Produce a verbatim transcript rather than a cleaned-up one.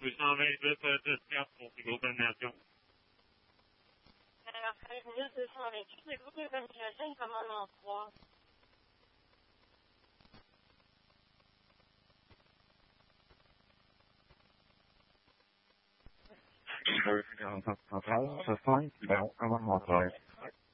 plus cent vingt-huit, dix quatre pour ces groupes d'animation. Alors, treize mille deux cent vingt-huit, le groupe de communication est commandement trois. Centrale, c'est cinq, numéro commandement treize.